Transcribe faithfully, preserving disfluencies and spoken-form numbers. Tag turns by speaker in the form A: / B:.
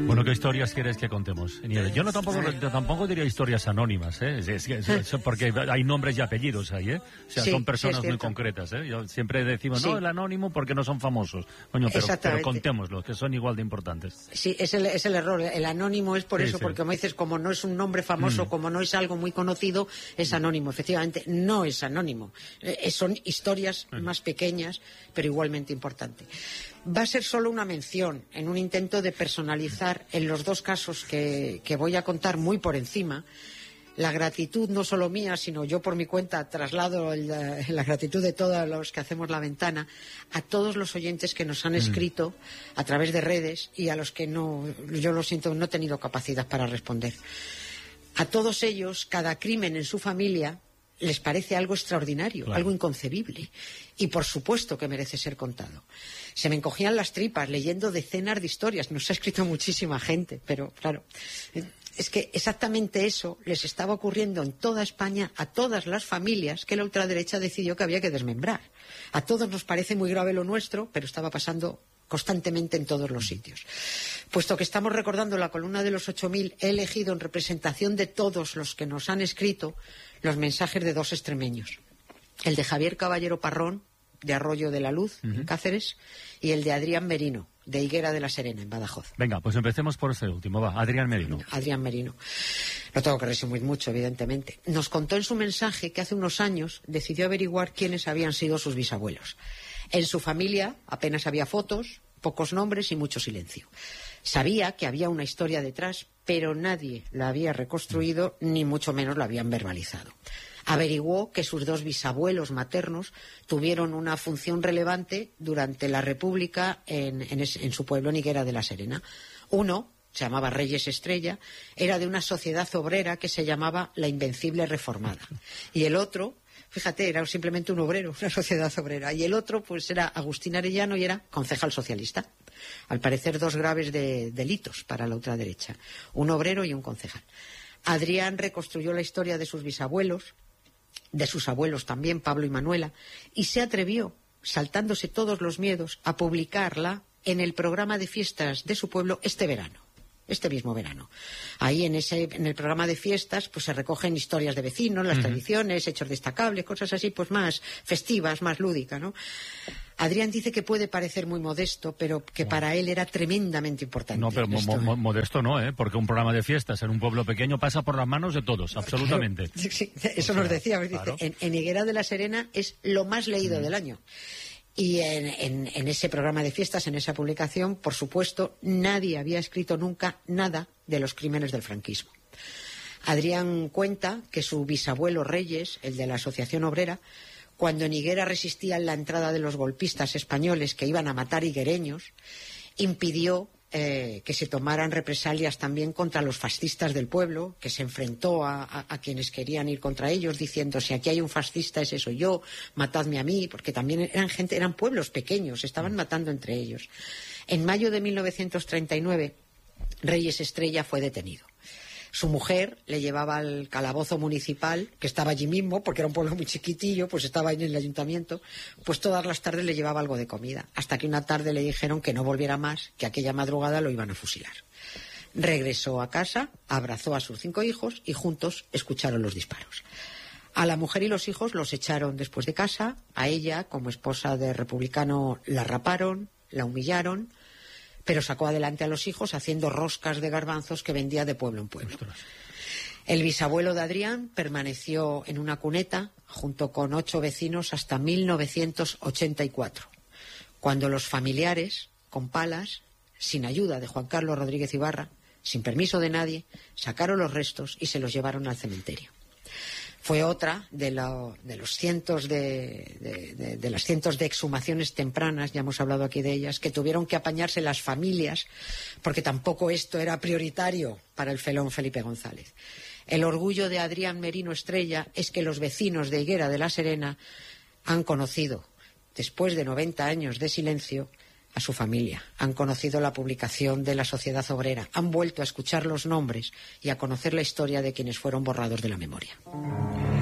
A: Bueno, ¿qué historias quieres que contemos, Nieves? Yo no tampoco, yo tampoco diría historias anónimas, ¿eh? Es, es, es, es, porque hay nombres y apellidos ahí, ¿eh? O sea, sí, son personas sí muy concretas, ¿eh? Yo siempre decimos, sí. no, el anónimo porque no son famosos. Coño, pero, pero contémoslo, que son igual de importantes.
B: Sí, es el, es el error. El anónimo es por sí, eso, sí. porque como dices, como no es un nombre famoso, mm. como no es algo muy conocido, es anónimo. Efectivamente, no es anónimo. Eh, son historias mm. más pequeñas, pero igualmente importantes. Va a ser solo una mención en un intento de personalizar en los dos casos que, que voy a contar muy por encima. La gratitud no solo mía, sino yo por mi cuenta traslado la, la gratitud de todos los que hacemos La Ventana a todos los oyentes que nos han escrito a través de redes y a los que no, yo lo siento, no he tenido capacidad para responder. A todos ellos, cada crimen en su familia les parece algo extraordinario, claro. algo inconcebible. Y por supuesto que merece ser contado. Se me encogían las tripas leyendo decenas de historias. Nos ha escrito muchísima gente, pero claro, es que exactamente eso les estaba ocurriendo en toda España a todas las familias que la ultraderecha decidió que había que desmembrar. A todos nos parece muy grave lo nuestro, pero estaba pasando constantemente en todos los sitios. Puesto que estamos recordando la columna de los ocho mil, he elegido en representación de todos los que nos han escrito los mensajes de dos extremeños. El de Javier Caballero Parrón, de Arroyo de la Luz, uh-huh. en Cáceres, y el de Adrián Merino, de Higuera de la Serena, en Badajoz.
A: Venga, pues empecemos por ese último, va, Adrián Merino.
B: Adrián Merino. No tengo que resumir mucho, evidentemente. Nos contó en su mensaje que hace unos años decidió averiguar quiénes habían sido sus bisabuelos. En su familia apenas había fotos, pocos nombres y mucho silencio. Sabía que había una historia detrás, pero nadie la había reconstruido, ni mucho menos la habían verbalizado. Averiguó que sus dos bisabuelos maternos tuvieron una función relevante durante la República en, en, es, en su pueblo, en Higuera de la Serena. Uno, se llamaba Reyes Estrella, era de una sociedad obrera que se llamaba La Invencible Reformada. Y el otro, fíjate, era simplemente un obrero, una sociedad obrera. Y el otro, pues era Agustín Arellano y era concejal socialista. Al parecer, dos graves de, delitos para la ultraderecha. Un obrero y un concejal. Adrián reconstruyó la historia de sus bisabuelos, de sus abuelos también, Pablo y Manuela, y se atrevió, saltándose todos los miedos, a publicarla en el programa de fiestas de su pueblo este verano, este mismo verano. Ahí en ese, en el programa de fiestas, pues se recogen historias de vecinos, las uh-huh. tradiciones, hechos destacables, cosas así, pues más festivas, más lúdicas, ¿no? Adrián dice que puede parecer muy modesto, pero que bueno. para él era tremendamente importante.
A: No, pero mo mo modesto no, ¿eh? Porque un programa de fiestas en un pueblo pequeño pasa por las manos de todos, absolutamente.
B: Claro, sí, eso o nos sea, decía. Claro. Dice, en, en Higuera de la Serena es lo más leído mm. del año. Y en, en, en ese programa de fiestas, en esa publicación, por supuesto, nadie había escrito nunca nada de los crímenes del franquismo. Adrián cuenta que su bisabuelo Reyes, el de la Asociación Obrera, cuando en Higuera resistían la entrada de los golpistas españoles que iban a matar higuereños, impidió eh, que se tomaran represalias también contra los fascistas del pueblo, que se enfrentó a, a, a quienes querían ir contra ellos, diciendo, si aquí hay un fascista ese soy yo, matadme a mí, porque también eran gente, eran pueblos pequeños, estaban matando entre ellos. En mayo de mil novecientos treinta y nueve, Reyes Estrella fue detenido. Su mujer le llevaba al calabozo municipal, que estaba allí mismo, porque era un pueblo muy chiquitillo, pues estaba ahí en el ayuntamiento, pues todas las tardes le llevaba algo de comida, hasta que una tarde le dijeron que no volviera más, que aquella madrugada lo iban a fusilar. Regresó a casa, abrazó a sus cinco hijos y juntos escucharon los disparos. A la mujer y los hijos los echaron después de casa, a ella, como esposa de republicano, la raparon, la humillaron, pero sacó adelante a los hijos haciendo roscas de garbanzos que vendía de pueblo en pueblo. El bisabuelo de Adrián permaneció en una cuneta junto con ocho vecinos hasta mil novecientos ochenta y cuatro, cuando los familiares, con palas, sin ayuda de Juan Carlos Rodríguez Ibarra, sin permiso de nadie, sacaron los restos y se los llevaron al cementerio. Fue otra de, lo, de los cientos de, de, de, de las cientos de exhumaciones tempranas, ya hemos hablado aquí de ellas, que tuvieron que apañarse las familias, porque tampoco esto era prioritario para el felón Felipe González. El orgullo de Adrián Merino Estrella es que los vecinos de Higuera de la Serena han conocido, después de noventa años de silencio, a su familia. Han conocido la publicación de la Sociedad Obrera, han vuelto a escuchar los nombres y a conocer la historia de quienes fueron borrados de la memoria.